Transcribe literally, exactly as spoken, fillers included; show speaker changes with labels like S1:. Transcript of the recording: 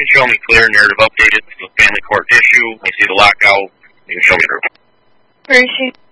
S1: can show me clear narrative updated to the family court issue. You see the lockout. You can show me the report.
S2: Where is she?